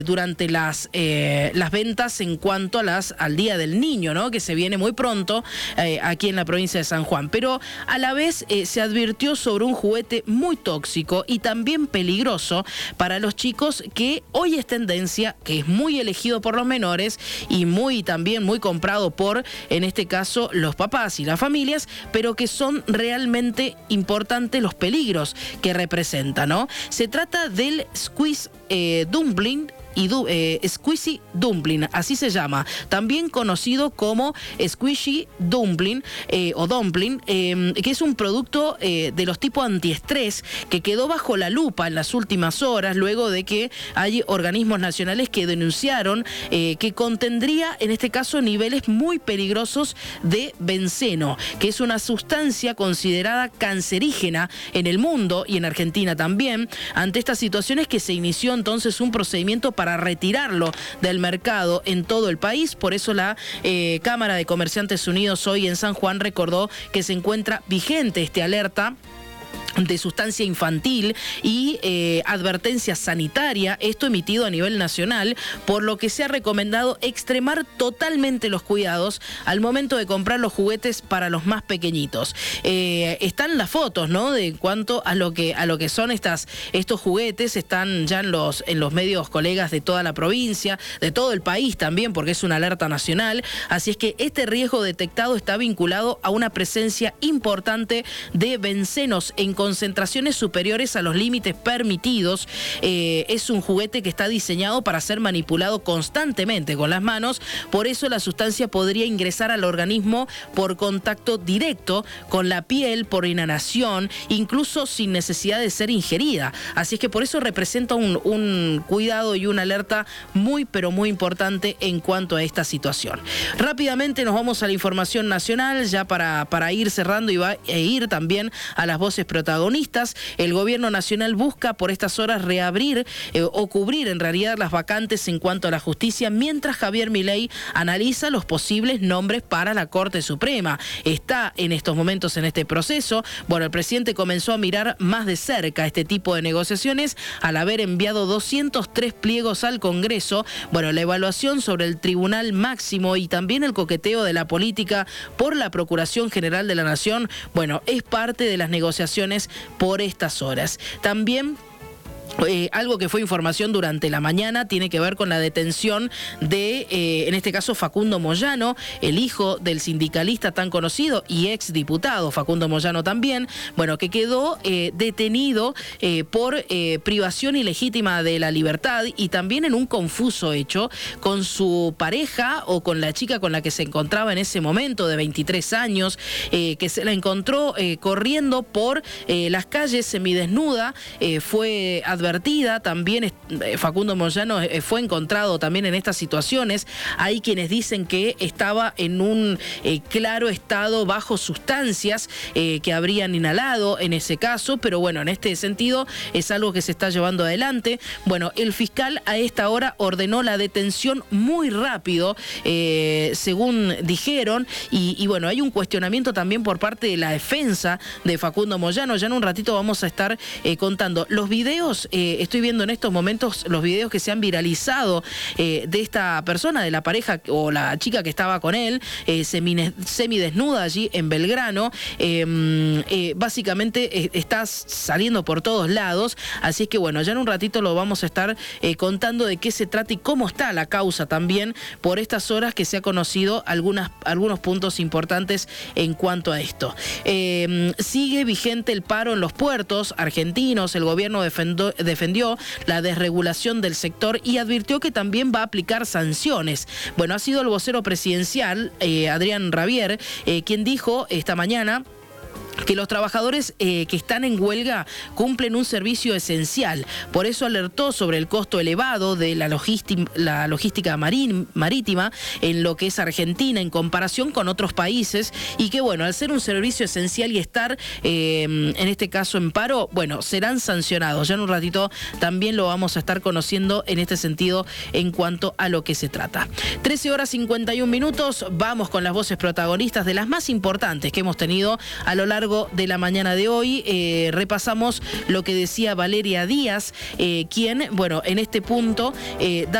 durante las ventas en cuanto a al Día del Niño, ¿no? Que se viene muy pronto aquí en la provincia de San Juan. Pero a la vez se advirtió sobre un juguete muy tóxico y también peligroso para los chicos, que hoy es tendencia, que es muy elegido por los menores y también muy comprado por, en este caso, los papás y las familias, pero que son realmente importantes los peligros que representa, ¿no? Se trata del Squeeze Dumpling Squeezy Dumpling, así se llama, también conocido como Squishy Dumpling o Dumpling, que es un producto de los tipos antiestrés que quedó bajo la lupa en las últimas horas, luego de que hay organismos nacionales que denunciaron que contendría, en este caso, niveles muy peligrosos de benceno, que es una sustancia considerada cancerígena en el mundo y en Argentina también. Ante estas situaciones que se inició entonces un procedimiento para retirarlo del mercado en todo el país. Por eso la Cámara de Comerciantes Unidos hoy en San Juan recordó que se encuentra vigente este alerta de sustancia infantil y advertencia sanitaria, esto emitido a nivel nacional, por lo que se ha recomendado extremar totalmente los cuidados al momento de comprar los juguetes para los más pequeñitos. Están las fotos, ¿no?, de cuanto a lo que son estos juguetes, están ya en los medios colegas de toda la provincia, de todo el país también, porque es una alerta nacional. Así es que este riesgo detectado está vinculado a una presencia importante de bencenos en concentraciones superiores a los límites permitidos. Es un juguete que está diseñado para ser manipulado constantemente con las manos, por eso la sustancia podría ingresar al organismo por contacto directo con la piel, por inhalación, incluso sin necesidad de ser ingerida. Así es que por eso representa un cuidado y una alerta muy, pero muy importante en cuanto a esta situación. Rápidamente nos vamos a la información nacional, ya para ir cerrando e ir también a las voces protagonistas. El gobierno nacional busca por estas horas reabrir o cubrir en realidad las vacantes en cuanto a la justicia, mientras Javier Milei analiza los posibles nombres para la Corte Suprema. Está en estos momentos en este proceso. Bueno, el presidente comenzó a mirar más de cerca este tipo de negociaciones al haber enviado 203 pliegos al Congreso. Bueno, la evaluación sobre el Tribunal Máximo y también el coqueteo de la política por la Procuración General de la Nación, bueno, es parte de las negociaciones por estas horas. También algo que fue información durante la mañana tiene que ver con la detención de, en este caso, Facundo Moyano, el hijo del sindicalista tan conocido y exdiputado Facundo Moyano también, bueno, que quedó detenido por privación ilegítima de la libertad y también en un confuso hecho con su pareja o con la chica con la que se encontraba en ese momento, de 23 años, que se la encontró corriendo por las calles semidesnuda, fue advertida también. Facundo Moyano fue encontrado también en estas situaciones. Hay quienes dicen que estaba en un claro estado bajo sustancias que habrían inhalado en ese caso, pero bueno, en este sentido es algo que se está llevando adelante. Bueno, el fiscal a esta hora ordenó la detención muy rápido, según dijeron, y bueno, hay un cuestionamiento también por parte de la defensa de Facundo Moyano. Ya en un ratito vamos a estar contando los videos. Estoy viendo en estos momentos los videos que se han viralizado de esta persona, de la pareja o la chica que estaba con él, semidesnuda allí en Belgrano. Básicamente está saliendo por todos lados, así es que bueno, ya en un ratito lo vamos a estar contando de qué se trata y cómo está la causa también por estas horas que se ha conocido algunos puntos importantes en cuanto a esto. Sigue vigente el paro en los puertos argentinos. El gobierno defendió la desregulación del sector y advirtió que también va a aplicar sanciones. Bueno, ha sido el vocero presidencial, Adrián Rabier, quien dijo esta mañana que los trabajadores que están en huelga cumplen un servicio esencial. Por eso alertó sobre el costo elevado de la logística marítima en lo que es Argentina en comparación con otros países, y que bueno, al ser un servicio esencial y estar en este caso en paro, bueno, serán sancionados. Ya en un ratito también lo vamos a estar conociendo en este sentido en cuanto a lo que se trata. 13:51. Vamos con las voces protagonistas de las más importantes que hemos tenido a lo largo largo de la mañana de hoy. Repasamos lo que decía Valeria Díaz, quien, bueno, en este punto